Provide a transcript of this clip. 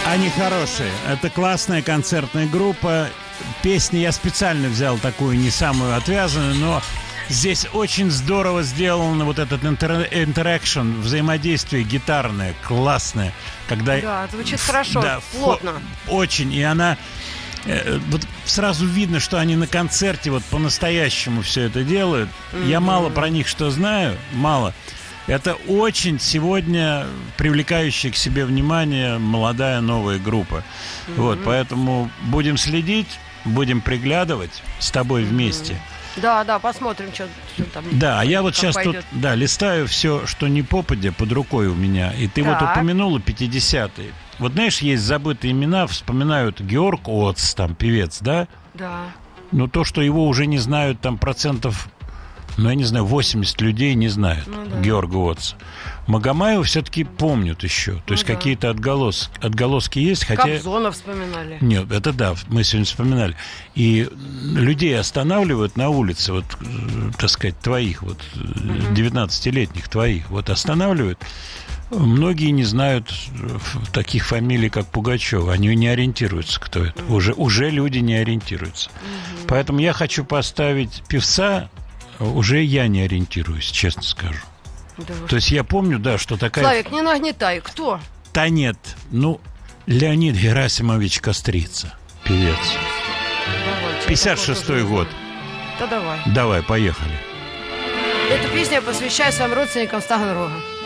Они хорошие. Это классная концертная группа. Песни я специально взял такую, не самую отвязанную, но здесь очень здорово сделано вот этот интеракшн, взаимодействие гитарное, классное. Когда, да, звучит хорошо, да, плотно. Очень. И она... Вот сразу видно, что они на концерте вот по-настоящему все это делают. Я мало про них что знаю, мало. Это очень сегодня привлекающая к себе внимание молодая новая группа. Вот, поэтому будем следить, будем приглядывать с тобой вместе. Да, посмотрим, что там. Да, а я вот сейчас пойдет. тут, листаю все, что не попадя, под рукой у меня. И ты вот упомянула 50-е. Вот знаешь, есть забытые имена, вспоминают Георг Оц, там, певец, да? Да. Но то, что его уже не знают, там, процентов, я не знаю, 80 людей не знают Георга Оца. Магомаева все-таки помнят еще. То есть какие-то отголоски есть, хотя... Кобзона вспоминали. Нет, это да, мы сегодня вспоминали. И людей останавливают на улице, вот, так сказать, твоих, вот, 19-летних твоих, вот, останавливают. Многие не знают таких фамилий, как Пугачева. Они не ориентируются, кто это. Уже люди не ориентируются. Поэтому я хочу поставить певца, уже я не ориентируюсь, честно скажу. Да. То есть я помню, да, что такая... Славик, не нагнетай. Кто? Да нет, Леонид Герасимович Кострица, певец. 56-й год. Да давай. Давай, поехали. Эту песню я посвящаю своим родственникам с Таганрога.